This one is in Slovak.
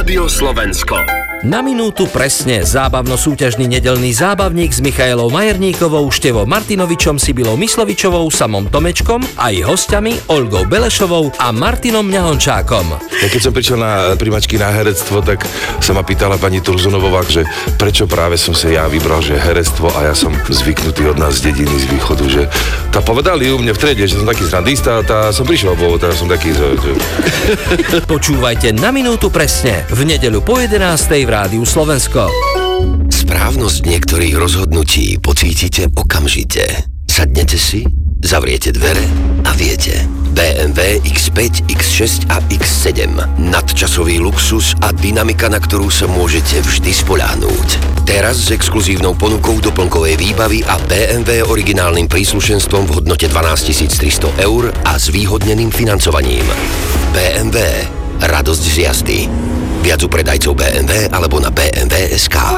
Rádio Slovensko. Na minútu presne zábavno-súťažný nedeľný zábavník s Michaelou Majerníkovou, Števom Martinovičom, Sibilou Myslovičovou, Samom Tomečkom a ich hostiami Olgou Belešovou a Martinom Mňahončákom. Ja keď som prišiel na primačky na herectvo, tak sa ma pýtala pani Turzunovová, že prečo práve som sa ja vybral, že herectvo, a ja som zvyknutý od nás z dediny, z východu, že tá povedali u mne v triede, že som taký srandista, tá som prišiel, bo teraz som taký... Počúvajte Na minútu presne v nedeľu po 11:00 v Rádiu Slovensko. Správnosť niektorých rozhodnutí pocítite okamžite. Sadnete si, zavriete dvere a viete. BMW X5, X6 a X7. Nadčasový luxus a dynamika, na ktorú sa môžete vždy spoľahnúť. Teraz s exkluzívnou ponukou doplnkovej výbavy a BMW originálnym príslušenstvom v hodnote 12 300 eur a zvýhodneným financovaním. BMW. Radosť z jazdy. Viac u predajcov BMW alebo na BMW.sk.